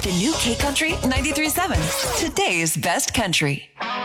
to New K Country 93.7, today's best country.